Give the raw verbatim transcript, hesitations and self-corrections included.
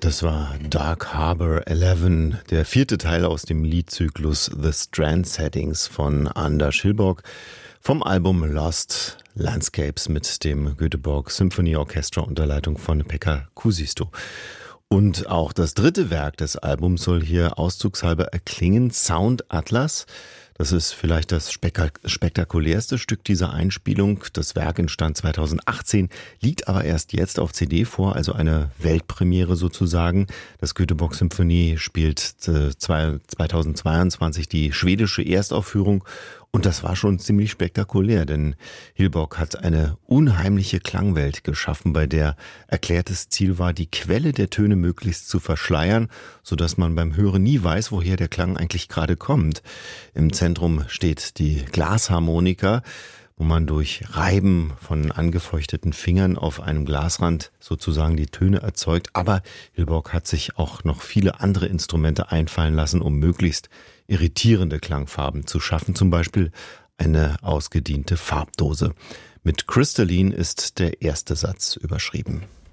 Das war Dark Harbour elf, der vierte Teil aus dem Liedzyklus The Strand Settings von Anders Hillborg vom Album Lost Landscapes mit dem Göteborg Symphony Orchestra unter Leitung von Pekka Kuusisto. Und auch das dritte Werk des Albums soll hier auszugshalber erklingen, Sound Atlas. Das ist vielleicht das spektakulärste Stück dieser Einspielung. Das Werk entstand zweitausendachtzehn, liegt aber erst jetzt auf C D vor, also eine Weltpremiere sozusagen. Das Göteborg Symphony spielt zweitausendzweiundzwanzig die schwedische Erstaufführung. Und das war schon ziemlich spektakulär, denn Hillborg hat eine unheimliche Klangwelt geschaffen, bei der erklärtes Ziel war, die Quelle der Töne möglichst zu verschleiern, sodass man beim Hören nie weiß, woher der Klang eigentlich gerade kommt. Im Zentrum steht die Glasharmonika, wo man durch Reiben von angefeuchteten Fingern auf einem Glasrand sozusagen die Töne erzeugt. Aber Hillborg hat sich auch noch viele andere Instrumente einfallen lassen, um möglichst irritierende Klangfarben zu schaffen, zum Beispiel eine ausgediente Farbdose. Mit Crystalline ist der erste Satz überschrieben.